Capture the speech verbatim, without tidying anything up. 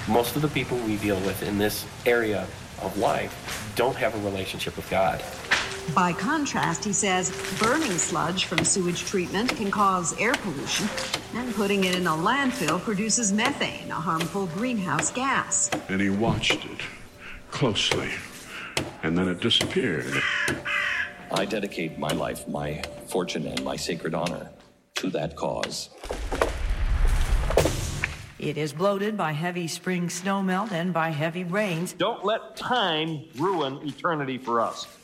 Most of the people we deal with in this area of life don't have a relationship with God. By contrast, he says, burning sludge from sewage treatment can cause air pollution, and putting it in a landfill produces methane, a harmful greenhouse gas. And he watched it closely, and then it disappeared. I dedicate my life, my fortune, and my sacred honor to that cause. It is bloated by heavy spring snowmelt and by heavy rains. Don't let time ruin eternity for us.